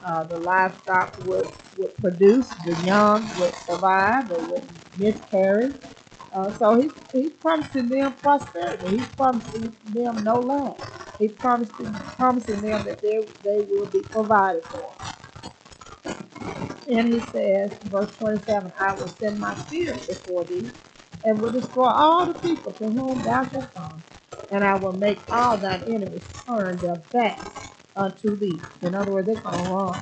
The livestock would produce, the young would survive, they would miscarry. He's promising them prosperity. He's promising them no lack. Promising them that they will be provided for. And he says, verse 27, I will send my spirit before thee, and will destroy all the people to whom thou shalt come, and I will make all thine enemies turn their backs unto thee. In other words, they're going to run.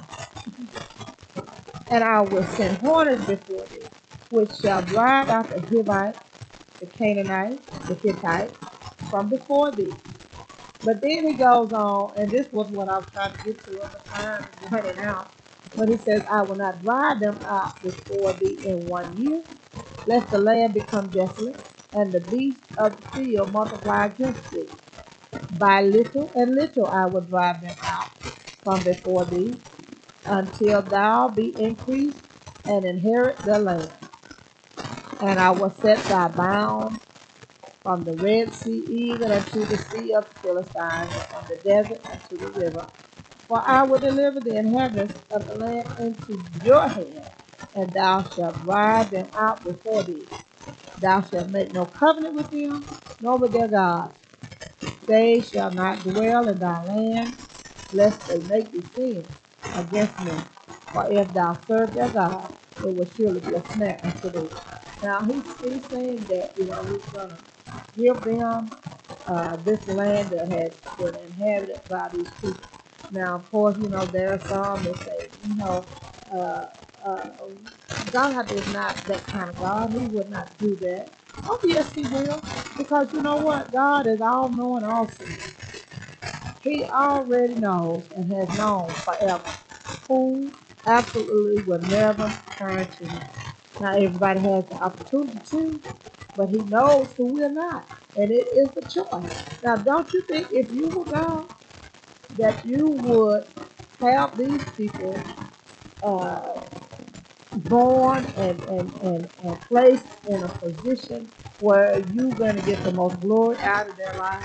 And I will send hornets before thee, which shall drive out the Hivites, the Canaanites, the Hittites, from before thee. But then he goes on, and this was what I was trying to get to at the time, running out. But he says, I will not drive them out before thee in 1 year, lest the land become desolate, and the beasts of the field multiply against thee. By little and little I will drive them out from before thee, until thou be increased and inherit the land. And I will set thy bounds from the Red Sea even unto the sea of the Philistines, and from the desert unto the river. For I will deliver the inhabitants of the land into your hand, and thou shalt drive them out before thee. Thou shalt make no covenant with them, nor with their gods. They shall not dwell in thy land, lest they make thee sin against me. For if thou serve their God, it will surely be a snare unto thee. Now he's saying that he's gonna give them this land that has been inhabited by these people. Now, of course, there are some that say, uh, uh, God is not that kind of God. He would not do that. Oh, yes, he will. Because you know what? God is all knowing also. He already knows and has known forever who absolutely will never turn to him. Now, everybody has the opportunity to, but he knows who will not. And it is the choice. Now, don't you think if you were God, that you would have these people uh, born and placed in a position where you're going to get the most glory out of their lives?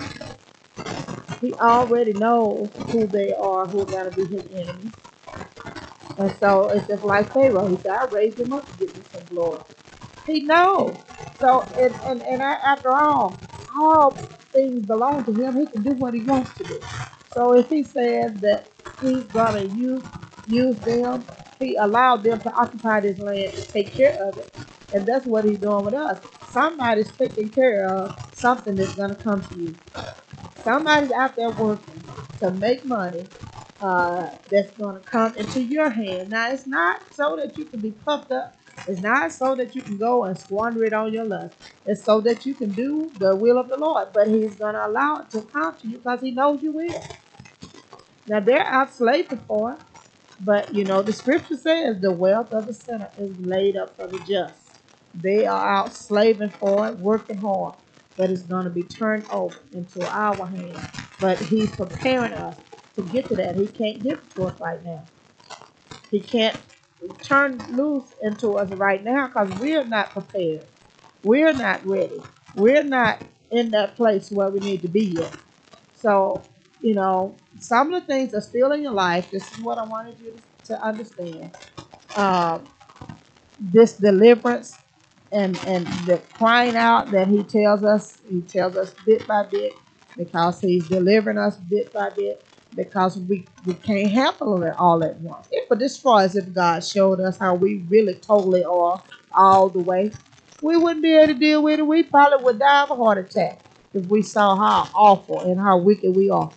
He already knows who they are, who are going to be his enemies. And so it's just like Pharaoh. He said, I raised him up to give me some glory. He knows. So, after all things belong to him. He can do what he wants to do. So if he says that he's going to use them, he allowed them to occupy this land to take care of it. And that's what he's doing with us. Somebody's taking care of something that's going to come to you. Somebody's out there working to make money that's going to come into your hand. Now, it's not so that you can be puffed up. It's not so that you can go and squander it on your lust. It's so that you can do the will of the Lord. But he's going to allow it to come to you because he knows you will. Now, they're out slaving for it. But, the scripture says the wealth of the sinner is laid up for the just. They are out slaving for it, working hard. But it's going to be turned over into our hands. But he's preparing us to get to that. He can't give it to us right now. He can't turn loose into us right now because we're not prepared. We're not ready. We're not in that place where we need to be yet. So, some of the things are still in your life. This is what I wanted you to understand. Um, this deliverance and the crying out that he tells us bit by bit because he's delivering us bit by bit because we can't handle it all at once. It would destroy us if God showed us how we really totally are all the way. We wouldn't be able to deal with it. We probably would die of a heart attack if we saw how awful and how wicked we are.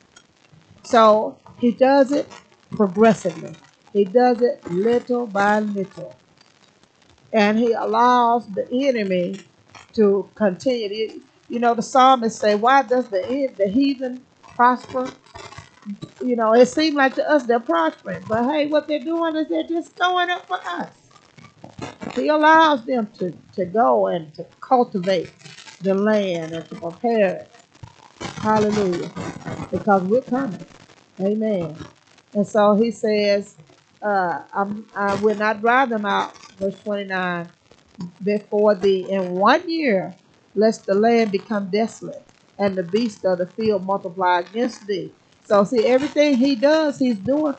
So he does it progressively. He does it little by little. And he allows the enemy to continue. The psalmist say, why does the heathen prosper? It seems like to us they're prospering. But hey, what they're doing is they're just throwing up for us. He allows them to go and to cultivate the land and to prepare it. Hallelujah. Because we're coming. Amen. And so he says, I will not drive them out, verse 29, before thee in 1 year, lest the land become desolate, and the beasts of the field multiply against thee. So see, everything he does, he's doing